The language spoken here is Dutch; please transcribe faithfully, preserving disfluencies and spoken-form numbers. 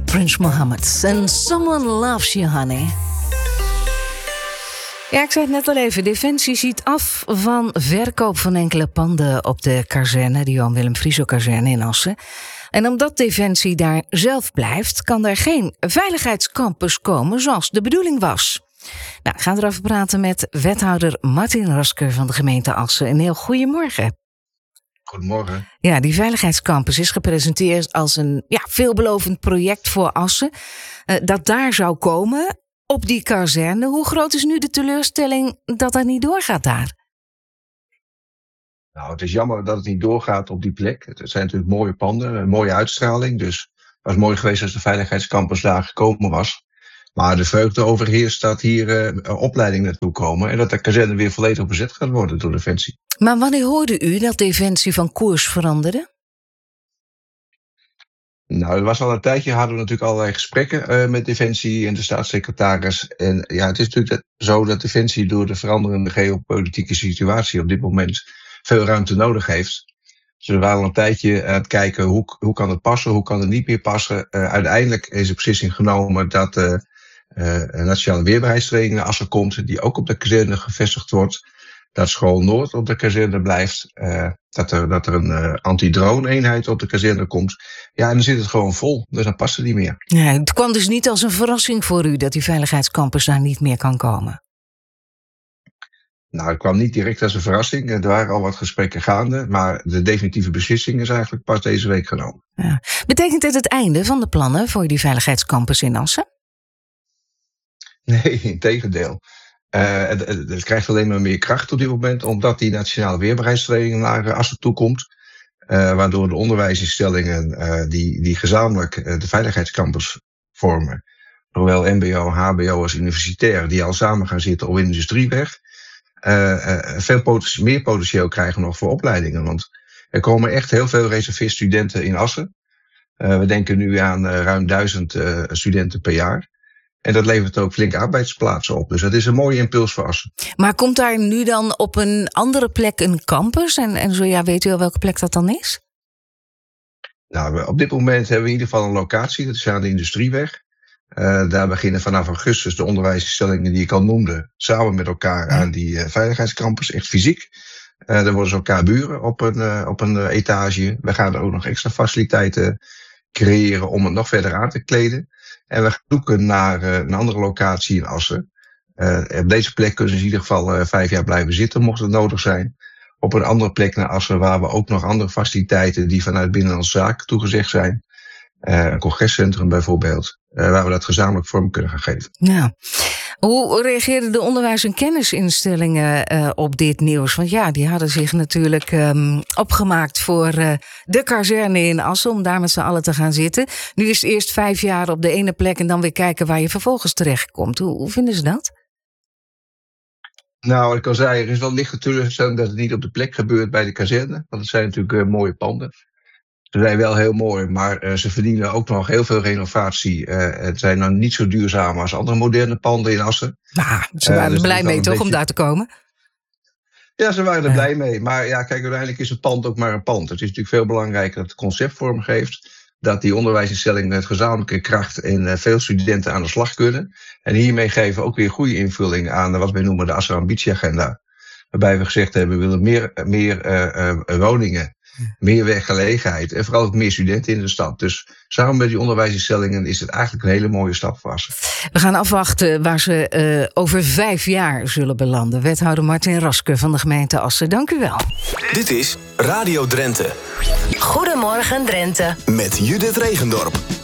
Prince Mohammed. And Someone Loves You, Honey. Ja, ik zei het net al even. Defensie ziet af van verkoop van enkele panden op de kazerne, de Johan Willem Frieso-kazerne in Assen. En omdat Defensie daar zelf blijft, kan er geen veiligheidscampus komen zoals de bedoeling was. Nou, ik ga erover praten met wethouder Martin Rasker van de gemeente Assen. Een heel goedemorgen. Goedemorgen. Ja, die veiligheidscampus is gepresenteerd als een ja, veelbelovend project voor Assen. Uh, dat daar zou komen op die kazerne. Hoe groot is nu de teleurstelling dat dat niet doorgaat daar? Nou, het is jammer dat het niet doorgaat op die plek. Het zijn natuurlijk mooie panden, een mooie uitstraling. Dus het was mooi geweest als de veiligheidscampus daar gekomen was. Maar de vreugde overheerst dat hier uh, opleidingen naartoe komen en dat de kazerne weer volledig bezet gaat worden door Defensie. Maar wanneer hoorde u dat Defensie van koers veranderde? Nou, er was al een tijdje, hadden we natuurlijk allerlei gesprekken uh, met Defensie en de staatssecretaris. En ja, het is natuurlijk zo dat Defensie door de veranderende geopolitieke situatie op dit moment veel ruimte nodig heeft. Dus we waren al een tijdje aan het kijken hoe, hoe kan het passen, hoe kan het niet meer passen. Uh, uiteindelijk is de beslissing genomen dat uh, uh, een nationale weerbaarheidstraining naar Assen komt, die ook op de kazerne gevestigd wordt. Dat School Noord op de kazerne blijft. Uh, dat, er, dat er een uh, anti-drone eenheid op de kazerne komt. Ja, en dan zit het gewoon vol. Dus dan past het niet meer. Ja, het kwam dus niet als een verrassing voor u dat die veiligheidscampus daar niet meer kan komen? Nou, het kwam niet direct als een verrassing. Er waren al wat gesprekken gaande. Maar de definitieve beslissing is eigenlijk pas deze week genomen. Ja. Betekent dit het einde van de plannen voor die veiligheidscampus in Assen? Nee, integendeel. Uh, het, het, het krijgt alleen maar meer kracht op dit moment, omdat die nationale weerbaarheidstraining naar Assen toe komt. Uh, waardoor de onderwijsinstellingen uh, die, die gezamenlijk uh, de veiligheidscampus vormen, zowel mbo, hbo als universitair, die al samen gaan zitten op Industrieweg, uh, uh, veel poten- meer potentieel krijgen nog voor opleidingen. Want er komen echt heel veel reserviststudenten in Assen. Uh, we denken nu aan uh, ruim duizend uh, studenten per jaar. En dat levert ook flink arbeidsplaatsen op. Dus dat is een mooie impuls voor Assen. Maar komt daar nu dan op een andere plek een campus? En, en zo ja, weet u al welke plek dat dan is? Nou, op dit moment hebben we in ieder geval een locatie. Dat is aan de Industrieweg. Uh, daar beginnen vanaf augustus de onderwijsinstellingen die ik al noemde, samen met elkaar ja. aan die uh, veiligheidscampus. Echt fysiek. Uh, dan worden ze elkaar buren op een, uh, op een uh, etage. We gaan er ook nog extra faciliteiten creëren om het nog verder aan te kleden. En we gaan zoeken naar uh, een andere locatie in Assen. Uh, op deze plek kunnen ze in ieder geval uh, vijf jaar blijven zitten, mocht het nodig zijn. Op een andere plek naar Assen, waar we ook nog andere faciliteiten die vanuit Binnenlandse Zaken toegezegd zijn. Uh, een congrescentrum bijvoorbeeld, uh, waar we dat gezamenlijk vorm kunnen gaan geven. Ja. Hoe reageerden de onderwijs- en kennisinstellingen uh, op dit nieuws? Want ja, die hadden zich natuurlijk um, opgemaakt voor uh, de kazerne in Assen, om daar met z'n allen te gaan zitten. Nu is het eerst vijf jaar op de ene plek en dan weer kijken waar je vervolgens terechtkomt. Hoe, hoe vinden ze dat? Nou, ik al zei, er is wel lichte teleurstelling dat het niet op de plek gebeurt bij de kazerne. Want het zijn natuurlijk uh, mooie panden. Ze zijn wel heel mooi, maar uh, ze verdienen ook nog heel veel renovatie. Uh, het zijn nou niet zo duurzaam als andere moderne panden in Assen. Nou, ze waren uh, dus er blij mee toch beetje... om daar te komen? Ja, ze waren er ja. blij mee. Maar ja, kijk, uiteindelijk is een pand ook maar een pand. Het is natuurlijk veel belangrijker dat het concept vorm geeft. Dat die onderwijsinstellingen met gezamenlijke kracht en uh, veel studenten aan de slag kunnen. En hiermee geven we ook weer goede invulling aan wat wij noemen de Assen ambitieagenda. Waarbij we gezegd hebben, we willen meer, meer uh, uh, woningen. Meer werkgelegenheid en vooral ook meer studenten in de stad. Dus samen met die onderwijsinstellingen is het eigenlijk een hele mooie stap voor Assen. We gaan afwachten waar ze uh, over vijf jaar zullen belanden. Wethouder Martin Rasker van de gemeente Assen, dank u wel. Dit is Radio Drenthe. Goedemorgen Drenthe. Met Judith Regendorp.